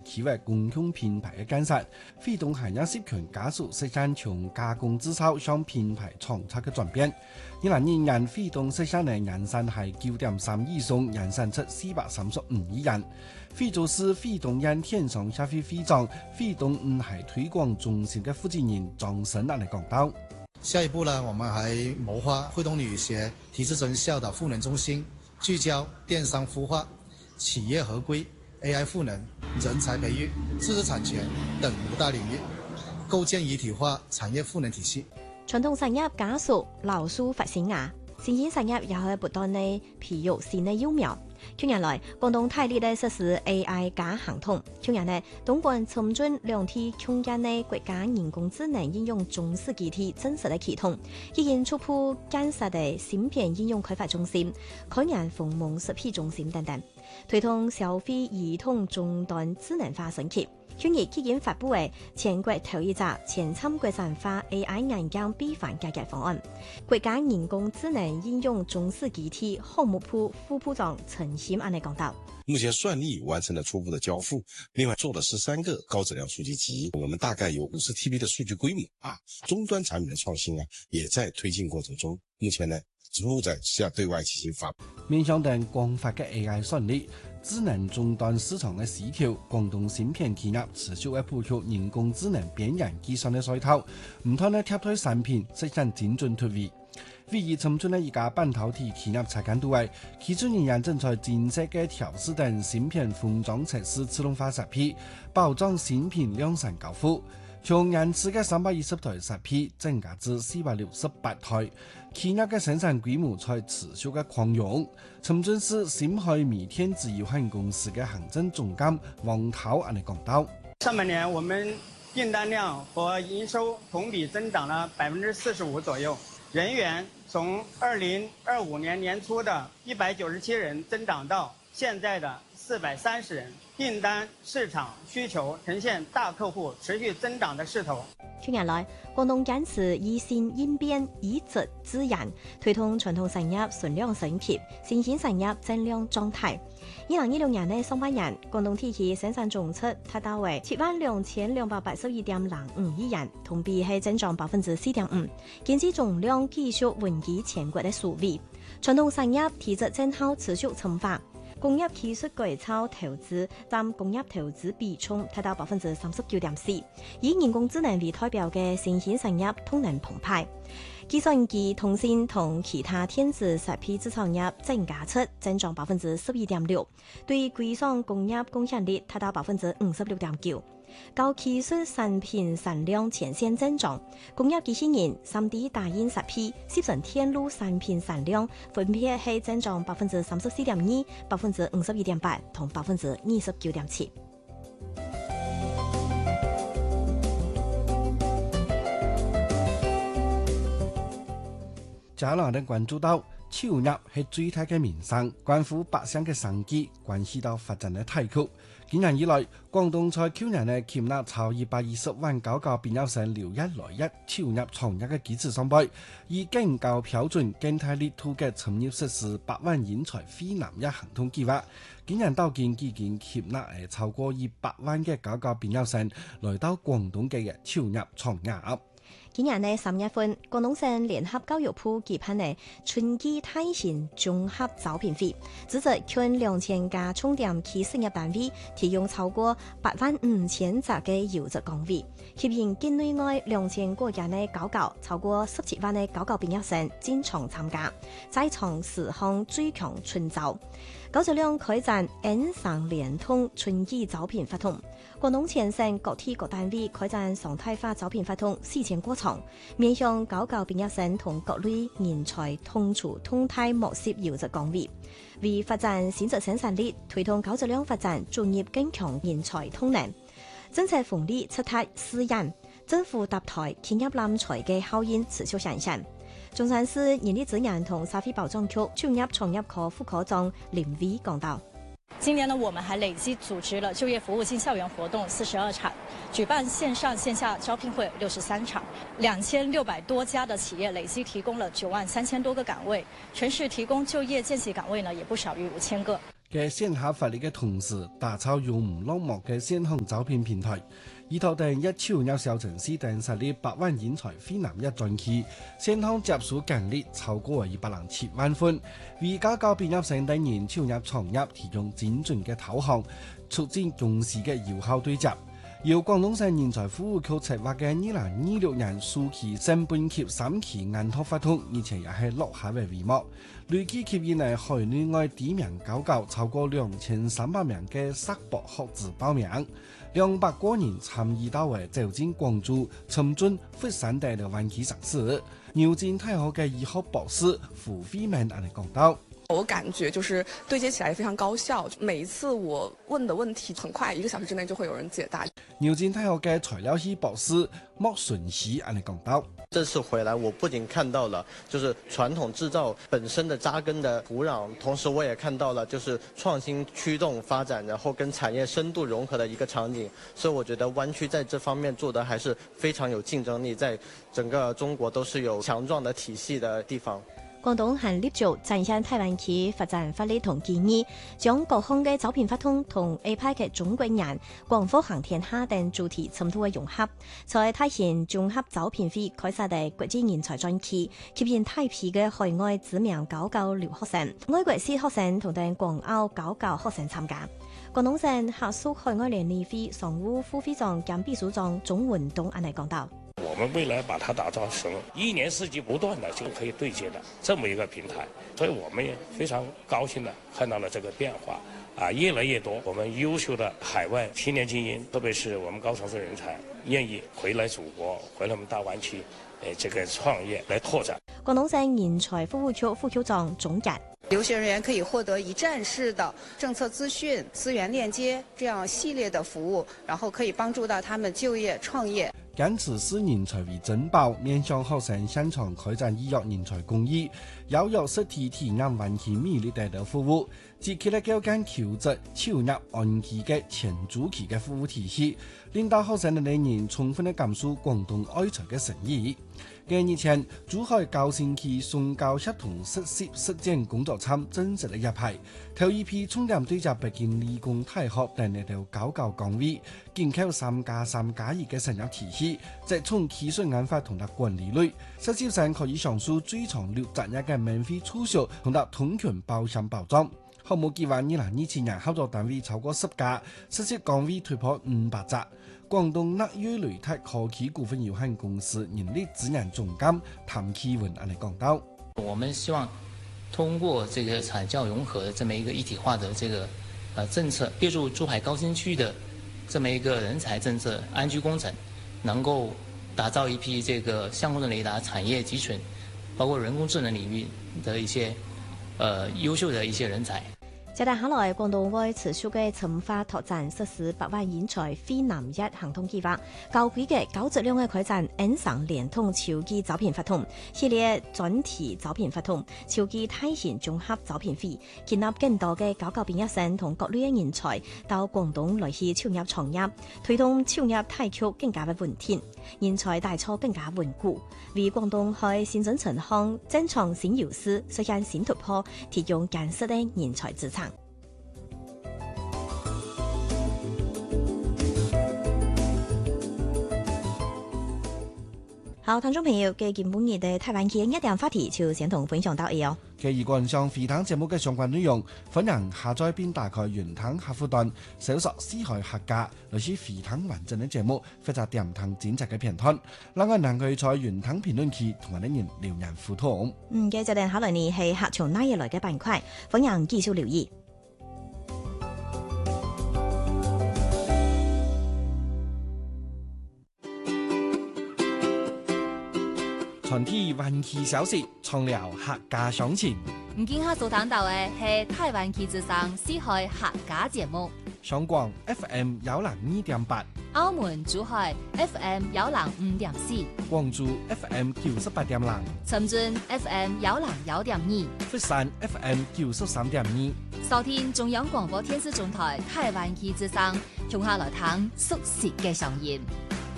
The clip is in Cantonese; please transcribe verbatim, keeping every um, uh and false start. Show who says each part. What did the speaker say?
Speaker 1: 企業共享品牌嘅建設，推動行業社群加速實現從加工製造向品牌創策嘅轉變。二零二二年推動實現嘅人產係九點三億宗，人產出四百三十五億元。非洲市非動人天上協會會長、非動五係推廣中心嘅負責人莊生嚟講到。
Speaker 2: 下一步呢，我們還謀劃會動旅協提質成效的賦能中心，聚焦電商孵化、企業合規、A I 賦能、人才培育、知識產權等五大領域，構建一體化產業賦能體系。
Speaker 3: 傳統產業加速流蘇發展啊，新興產業也係不斷地培育新的幼苗。去年來，廣東大力地實施 A I 加行統。去年呢，東莞深圳兩地共建的國家人工智能應用中試基地正式的啟動，已經初步建設的芯片應用開發中心、開源鴻蒙食品中心等等，推動消費系統終端智能化升級。去年已經發布嘅全國頭一隻全參國產化 A I 硬件備份改革方案，國家人工智能應用中試基地項目部副部長陳鑫安尼講到。
Speaker 4: 目前算力完成了初步的交付，另外做了十三個高質量數據集，我們大概有五十 T B 的數據規模啊。終端產品的創新啊，也在推進過程中。目前呢，逐步在向對外進行發布。
Speaker 1: 面向等廣發嘅 A I 算力。智能終端市場嘅需求，廣東芯片企業持續嘅布局人工智能邊緣計算嘅需求，唔斷嘅貼推產品實現精準突圍。唯一深圳嘅一家半導體企業財監督位，其中人員正在精細嘅調試等芯片封裝測試自動化設備，保障芯片量產交付。從原始嘅三百二十台設備增加至四百六十八台，企業嘅生產規模在持續嘅擴容。深圳市深海米天子有限公司嘅行政總監王濤安尼講到：
Speaker 5: 上半年我們訂單量和營收同比增長了百分之四十五左右，人員從二零二五年年初的一百九十七人增長到現在的四百三十人。訂單市場需求呈現大客戶持續增長的勢頭。
Speaker 3: 去年來，廣東堅持以新應變、以質制人，推動傳統產業存量升級，新興產業增量狀態。二零二六年的上半年，廣東地區生產總值達到為七萬兩千兩百八十一點零五億元，同比係增長百分之四點五，經濟總量繼續穩居全國的首位。傳統產業體質正好持續深化。工業技術改造投資佔工業投資比重達到百分之三十九點四，以人工智能為代表嘅新興產業動能澎湃，計算機、通信同其他電子設備製造業增加出增長百分之十二點六，對歸屬工業貢獻率達到百分之五十六點九。高技術產品產量全線增長，工業機器人、三 D 打印設備、集成電路產品產量分別係增長百分之三十四點二、百分之五十二點八同百分之二十九點七。
Speaker 1: 接下來能關注到產業係最大嘅民生，關乎百姓嘅生計，關係到發展嘅大局。今年以來，廣東在去年呢吸納超二百二十萬高校畢業生留一來一產業創業嘅基礎上背，以更高標準更大力度嘅產業實施百萬人才非南一行動計劃。今年到今已經吸納誒超過二百萬嘅高校畢業生來到廣東嘅產業創業。
Speaker 3: 今年呢三月份，廣東省聯合教育部舉辦嘅春季大型綜合招聘會，組織近兩千家重點企事業單位，提供超過八萬五千個嘅優質崗位，吸引境內外兩千個人嘅高校，超過十七萬嘅高校畢業生進場參加，在場十項最強春招。高質量開展 N 省聯通春季招聘活動，廣東全省各地各單位開展常態化招聘活動四千個場，面向高校畢業生同各類人才同處通態模式優質崗位，為發展新質生產力，推動高質量發展專業更強人才通能。政策風力出台試驗，政府搭台企業攬才嘅效應持續顯現。中山市人力資源同社會保障局產業創業科副科長林偉講道：
Speaker 6: 今年呢，我們還累計組織了就業服務進校園活動四十二場，舉辦線上線下招聘會六十三場，兩千六百多家的企業累計提供了九萬三千多個崗位，全市提供就業見習崗位呢也不少於五千個。
Speaker 1: 嘅線下發力嘅同時，打造用唔落幕嘅線上招聘平台。依套定一超入小城市定實力百萬人才非男一專區，線上接觸簡歷超過二百零七萬份，為家教畢業生等人超入創業提供精準嘅投行，促進公司嘅有效對接。由廣東省人才服務局策劃嘅二零二六年暑期上半期三期研討活動，而且也係落下嘅帷幕。累計吸引嚟海內外知名高校超過兩千三百名嘅碩博學子報名，兩百個人參與到嘅走進廣州、深圳、佛山等嘅灣區城市。牛津大學嘅醫學博士胡飛明嚟講到。
Speaker 7: 我感覺就是對接起來非常高效，每一次我問的問題，很快一個小時之內就會有人解答。
Speaker 1: 牛津大學嘅材料系博士莫順熙嚟講到。
Speaker 8: 這次回來，我不僅看到了就是傳統製造本身的扎根的土壤，同時我也看到了就是創新驅動發展，然後跟產業深度融合的一個場景。所以我覺得灣區在這方面做得還是非常有競爭力，在整個中國都是有強壯的體系的地方。
Speaker 3: 廣東還立足展現大灣區發展法律同建議，將各項嘅招聘法通同 A P I 嘅中國人、廣府行天下等主題深度嘅融合，在體現綜合招聘會開設嘅國際人才專區，吸引大批嘅海外知名高校留學生、外國師學生同等廣澳高校學生參加。廣東省下屬海外聯誼會常務副會長兼秘書長鍾文東安尼講到。
Speaker 9: 我們未來把它打造成一年四季不斷的就可以對接的這麼一個平台，所以我們也非常高興的看到了這個變化啊，越來越多我們優秀的海外青年精英，特別是我們高層次人才，願意回來祖國，回來我們大灣區，誒，這個創業來拓展。
Speaker 3: 廣東省人才服務局副局長總結。
Speaker 10: 留學人員可以獲得一站式的政策資訊、資源鏈接這樣系列的服務，然後可以幫助到他們就業創業。
Speaker 1: 堅持視人才為珍寶，面向學生現場開展醫藥人才公益，要有實體體驗灣區魅力帶的服務，積極的構建優質、超入安期嘅前租期嘅服務體系，令到學生的年齡充分的感受廣東愛才嘅誠意。幾日前，珠海高新區崇教協同實習實踐工作站正式的入牌，頭一批重點對接北京理工大學等呢條高校崗位，建構三加三加二嘅實習體系，即從技術研發同埋管理類，實習生可以享受最長六十日嘅免費促銷同埋通勤保險保障。項目計劃二零二七年合作單位超過十家，實習崗位突破五百隻。廣東納約雷泰科技股份有限公司人力資源總監譚啟文嚟講到：
Speaker 11: 我們希望通過這個產教融合的這麼一個一體化的這個呃政策，列入珠海高新區的這麼一個人才政策安居工程，能夠打造一批這個相關的雷達產業集群，包括人工智能領域的一些呃優秀的一些人才。
Speaker 3: 接下來，廣東會持續嘅深化拓展實施百萬人才非男一行動計劃，高規嘅高質量嘅開展 N 省聯通超級招聘法通系列專題招聘法通超級大型綜合招聘會，建立更多嘅高校畢業生同各類嘅人才到廣東來去超入創業，推動超入大局更加嘅穩定，人才大錯更加穩固，為廣東開新增城鄉增創新優勢，實現新突破，提供堅實嘅人才資產。好，聽眾朋友嘅今本日嘅台灣區一點話題就先同分享到呢哦。
Speaker 1: 嘅如果想回聽節目嘅相關內容，歡迎下載並打開雲聽客戶端，搜索四海客家，來去回聽完整嘅節目，或者點聽剪輯嘅片段。另外，能夠在雲聽評論區同我哋人留言互動。
Speaker 3: 嗯，嘅就定下來呢係客從哪嘢來嘅板塊，歡迎繼續留意。
Speaker 1: 傳遞灣區消息，暢聊客家鄉情。
Speaker 12: 唔見客所聽到嘅係台灣區之聲四海客家節目。
Speaker 1: 上廣 F M 幺零二點八，
Speaker 12: 澳門珠海 F M 幺零五點四，
Speaker 1: 廣州 F M 九十八點零，
Speaker 12: 深圳 F M 幺零幺點二，
Speaker 1: 佛山 F M 九十三點二。
Speaker 12: 收聽中央廣播電視總台台灣區之聲，從下來聽熟悉嘅聲音。